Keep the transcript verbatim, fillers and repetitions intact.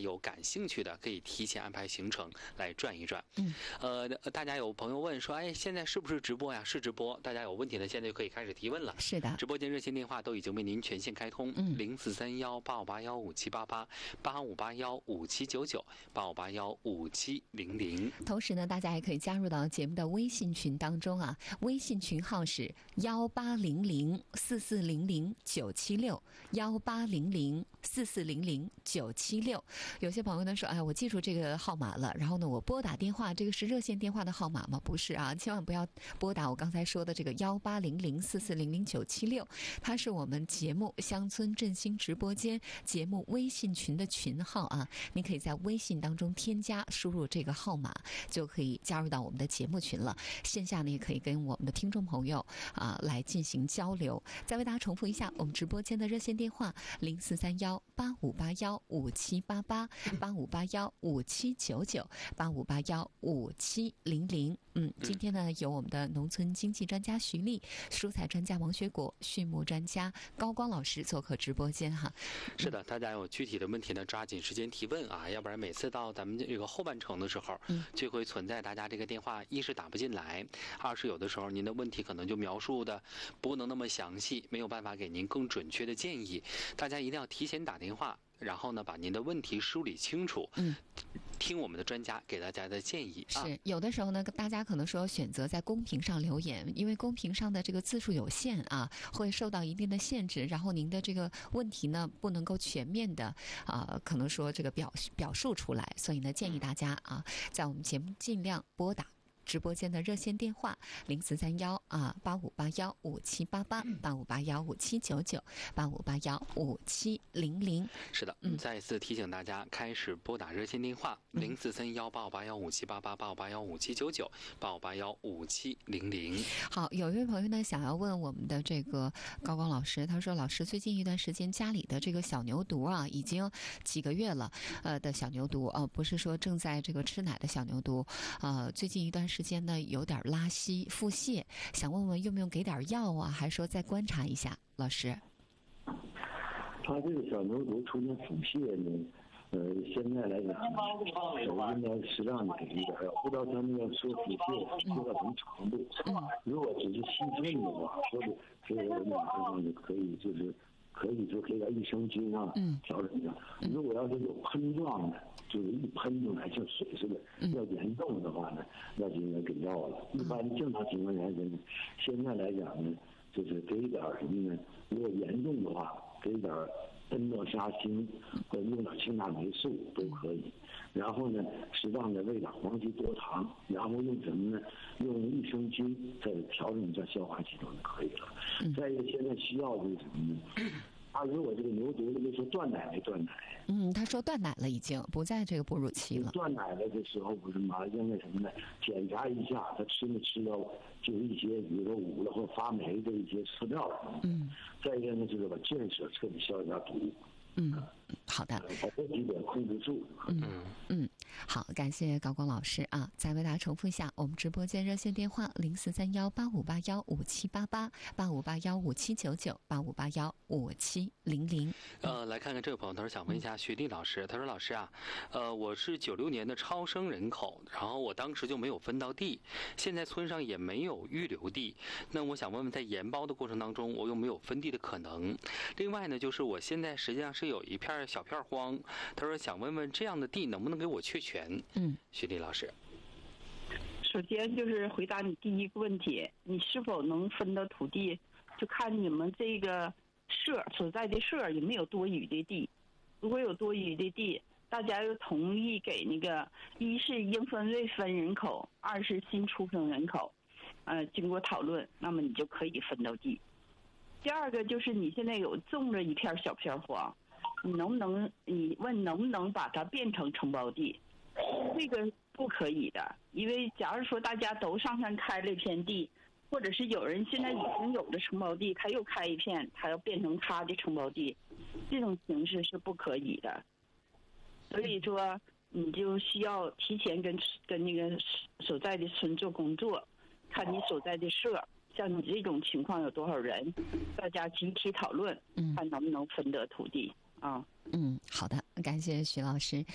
有感兴趣的，可以提前安排行程来转一转。 嗯， 呃，大家有朋友问说，哎，现在是不是直播呀？是直播，大家有问题呢，现在就可以开始提问了。 是的， 直播间热线电话都已经为您全线开通， 嗯， 零四三幺八五八幺五七八八八五八幺五七九九八五八幺五七零零。 同时呢，大家也可以加入到节目的微信群当中啊，微信群号是幺八零零四四零零九七六幺八零零四四零零九七六。有些朋友呢说，哎，我记住这个号码了，然后呢，我拨打电话，这个是热线电话的号码吗？不是啊，千万不要拨打我刚才说的这个幺八零零四四零零九七六，它是我们节目乡村振兴直播间节目微信群的群号啊，您可以在微信当中添加，输入这个号码就可以加入到我们的节目群了。线下呢也可以跟我们的听众朋友啊来进行交流。再为大家重复一下我们直播间的热线电话零四三幺八五八幺五七八八八五八幺五七九九八五八幺五七零零。嗯，今天呢有我们的农村经济专家徐丽、蔬菜专家王学国、畜牧专家高光老师做客直播间哈。 是的，大家有具体的问题呢，抓紧时间提问啊，要不然每次到咱们这个后半程的时候， 嗯， 就会存在大家这个电话一是打不进来，二是有的时候您的问题可能就描述的不能那么详细，没有办法给您更准确的建议。大家一定要提前打电话，然后呢把您的问题梳理清楚， 嗯， 听我们的专家给大家的建议啊。 是有的时候呢，大家可能说选择在公屏上留言，因为公屏上的这个字数有限啊，会受到一定的限制，然后您的这个问题呢不能够全面的啊、呃，可能说这个表表述出来，所以呢建议大家啊，在我们节目尽量拨打直播间的热线电话零四三幺啊八五八幺五七八八八五八幺五七九九八五八幺五七零零。 是的，嗯，再一次提醒大家，开始拨打热线电话零四三幺八五八幺五七八八八五八幺五七九九八五八幺五七零零。 好，有一位朋友呢想要问我们的这个高光老师，他说：“老师，最近一段时间家里的这个小牛犊啊，已经几个月了，呃的小牛犊，呃，不是说正在这个吃奶的小牛犊，呃，最近一段时间。”时间呢有点拉稀腹泻，想问问用不用给点药啊，还是说再观察一下？老师， 他这个小牛犊出现腹泻呢，呃，现在来讲，呃，应该适当的给一点药，不知道他那个说腹泻泻到什么程度。如果只是细菌的话，或者这个我们就可以就是可以说给点益生菌啊，调整一下。如果要是有喷状的，就是一喷出来像水似的，要严重的话呢，那就应该给药了。一般正常情况下呢，现在来讲呢，就是给点什么呢？如果严重的话，给点苯诺沙星或者用点青霉素都可以。然后呢，适当的喂点黄芪多糖，然后用什么呢？用益生菌再调整一下消化系统就可以了。再一个，现在需要的是什么呢？他如果这个牛犊子就说断奶没断奶？ 嗯，他说断奶了，已经不在这个哺乳期了。 断奶了的时候，不是嘛？应该什么呢？检查一下他吃没吃到就是一些比如说捂了或发霉的一些饲料。 嗯。 再一个呢，就是把建设彻底消一下毒。 嗯，好的。 把这几点控制住。 嗯嗯，好，感谢高光老师啊！再为大家重复一下，我们直播间热线电话零四三幺八五八幺五七八八八五八幺五七九九八五八幺五七零零。 呃，来看看这位朋友，他说想问一下徐丽老师，他说老师啊，呃，我是九六年的超生人口，然后我当时就没有分到地，现在村上也没有预留地，那我想问问，在研包的过程当中，我有没有分地的可能？另外呢，就是我现在实际上是有一片小片荒，他说想问问这样的地能不能给我确权？嗯，徐丽老师， 首先就是回答你第一个问题，你是否能分到土地，就看你们这个社所在的社有没有多余的地。如果有多余的地，大家又同意给那个，一是应分为分人口，二是新出生人口，呃，经过讨论，那么你就可以分到地。第二个就是你现在有种着一片小片荒，你能不能你问能不能把它变成承包地？这个不可以的，因为假如说大家都上山开了一片地，或者是有人现在已经有的承包地，他又开一片，他要变成他的承包地，这种形式是不可以的。所以说，你就需要提前跟跟那个所在的村做工作，看你所在的社，像你这种情况有多少人，大家集体讨论，看能不能分得土地啊。 嗯，好的，感谢徐老师。